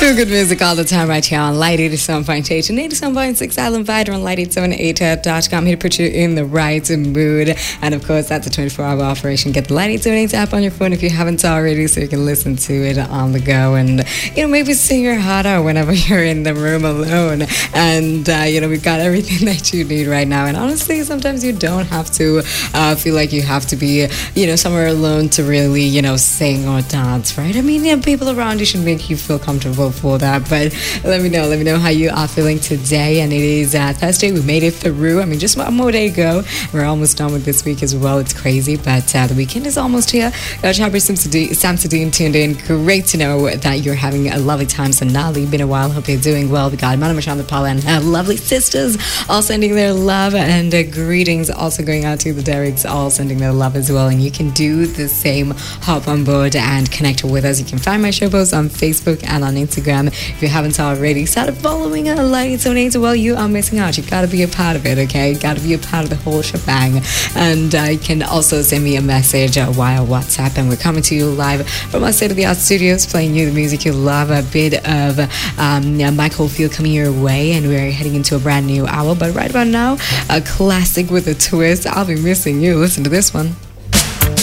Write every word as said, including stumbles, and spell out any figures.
Good music all the time right here on Light eighty-seven point eight and eighty-seven point six Island Vider on light eight seven eight dot com. Here to put you in the right mood. And of course, that's a twenty-four hour operation. Get the Light eight seven eight app on your phone if you haven't already, so you can listen to it on the go and, you know, maybe sing your heart out whenever you're in the room alone. And, uh, you know, we've got everything that you need right now. And honestly, sometimes you don't have to uh, feel like you have to be, you know, somewhere alone to really, you know, sing or dance, right? I mean, yeah, people around you should make you feel comfortable for that. But let me know, let me know how you are feeling today. And it is uh, Thursday. We made it through. I mean, just one more day to go. We're almost done with this week as well. It's crazy, but uh, the weekend is almost here. Got Shabri Samsudeen tuned in. Great to know that you're having a lovely time. So Nali, been a while. Hope you're doing well. We got Mana Mashanda Paula and her lovely sisters all sending their love and uh, greetings. Also going out to the Derricks, all sending their love as well. And you can do the same. Hop on board and connect with us. You can find my show posts on Facebook and on Instagram. If you haven't already started following a Light seven eight, well, you are missing out. You've got to be a part of it, okay? Got to be a part of the whole shebang. And uh, you can also send me a message uh, via WhatsApp. And we're coming to you live from our state-of-the-art studios, playing you the music you love. A bit of um, Michael Field coming your way, and we're heading into a brand new hour. But right about now, a classic with a twist. I'll be missing you. Listen to this one.